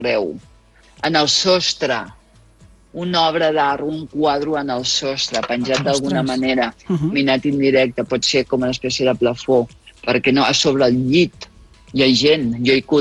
arreu. En el sostre, una obra d'art, un quadre en el sostre, penjat d'alguna manera, minat indirecte, pot ser com una espècie de plafó, perquè no, a sobre el llit hi ha gent, jo he